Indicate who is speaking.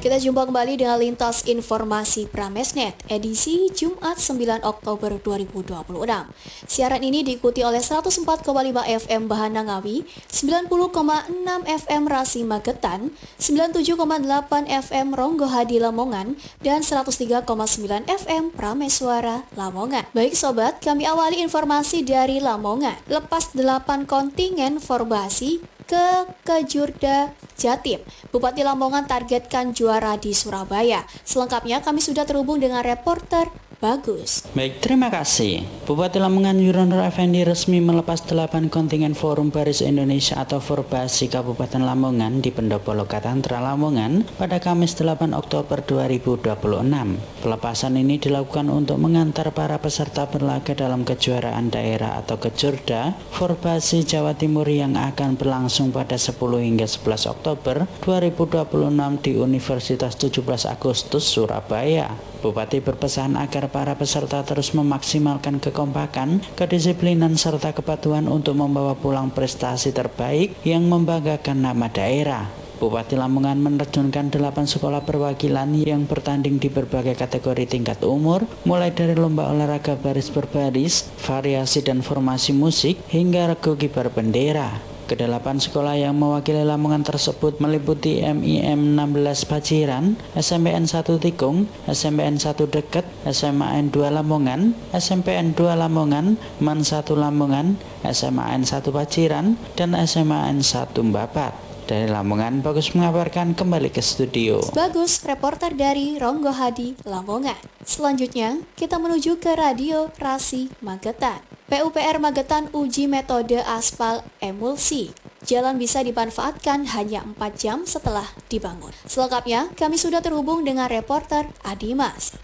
Speaker 1: Kita jumpa kembali dengan Lintas Informasi Pramesnet, edisi Jumat 9 Oktober 2026. Siaran ini diikuti oleh 104,5 FM Bahana Ngawi, 90,6 FM Rasi Magetan, 97,8 FM Ronggohadi Lamongan, dan 103,9 FM Prameswara Lamongan. Baik sobat, kami awali informasi dari Lamongan. Lepas 8 kontingen Forbasi ke Kejurda Jatim, Bupati Lamongan targetkan juara di Surabaya. Selengkapnya kami sudah terhubung dengan reporter Bagus.
Speaker 2: Baik, terima kasih. Bupati Lamongan Yuronur Effendi resmi melepas 8 kontingen Forum Baris Indonesia atau Forbasi Kabupaten Lamongan di Pendopo Lokatantra Lamongan pada Kamis 8 Oktober 2026. Pelepasan ini dilakukan untuk mengantar para peserta berlaga dalam kejuaraan daerah atau Kejurda Forbasi Jawa Timur yang akan berlangsung pada 10 hingga 11 Oktober 2026 di Universitas 17 Agustus Surabaya. Bupati berpesan agar para peserta terus memaksimalkan kekompakan, kedisiplinan serta kepatuhan untuk membawa pulang prestasi terbaik yang membanggakan nama daerah. Bupati Lamongan menerjunkan 8 sekolah perwakilan yang bertanding di berbagai kategori tingkat umur, mulai dari lomba olahraga baris berbaris, variasi dan formasi musik, hingga regu kibar bendera. Kedelapan sekolah yang mewakili Lamongan tersebut meliputi MIM 16 Paciran, SMPN 1 Tikung, SMPN 1 Deket, SMAN 2 Lamongan, SMPN 2 Lamongan, MAN 1 Lamongan, SMAN 1 Paciran, dan SMAN 1 Mbapat. Dari Lamongan, Bagus mengabarkan kembali ke studio.
Speaker 1: Bagus, reporter dari Ronggohadi, Lamongan. Selanjutnya, kita menuju ke Radio Rasi Magetan. PUPR Magetan uji metode aspal emulsi. Jalan bisa dimanfaatkan hanya 4 jam setelah dibangun. Selengkapnya, kami sudah terhubung dengan reporter Adimas.